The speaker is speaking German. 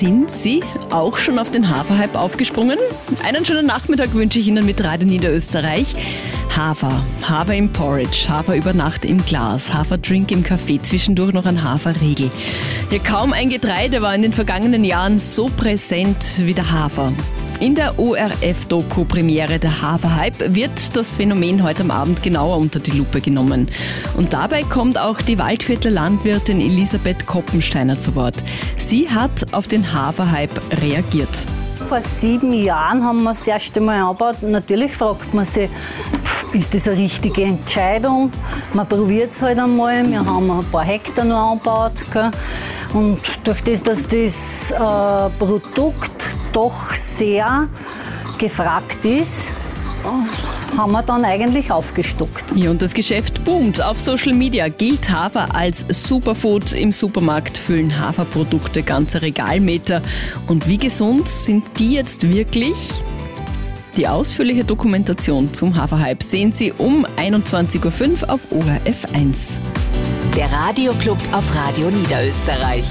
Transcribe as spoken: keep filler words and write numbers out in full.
Sind Sie auch schon auf den Haferhype aufgesprungen? Einen schönen Nachmittag wünsche ich Ihnen mit Radio Niederösterreich. Hafer, Hafer im Porridge, Hafer über Nacht im Glas, Haferdrink im Kaffee, zwischendurch noch ein Haferriegel. Ja, kaum ein Getreide war in den vergangenen Jahren so präsent wie der Hafer. In der O R F-Doku-Premiere der Haferhype wird das Phänomen heute am Abend genauer unter die Lupe genommen. Und dabei kommt auch die Waldviertler Landwirtin Elisabeth Koppensteiner zu Wort. Sie hat auf den Haferhype reagiert. Vor sieben Jahren haben wir das erste Mal angebaut. Natürlich fragt man sich, ist das eine richtige Entscheidung? Man probiert es halt einmal. Wir haben ein paar Hektar noch angebaut. Gell? Und durch das, dass das äh, Produkt doch sehr gefragt ist, haben wir dann eigentlich aufgestockt. Ja, und das Geschäft boomt. Auf Social Media gilt Hafer als Superfood. Im Supermarkt füllen Haferprodukte ganze Regalmeter. Und wie gesund sind die jetzt wirklich? Die ausführliche Dokumentation zum Haferhype sehen Sie um einundzwanzig Uhr fünf auf O R F eins. Der Radioclub auf Radio Niederösterreich.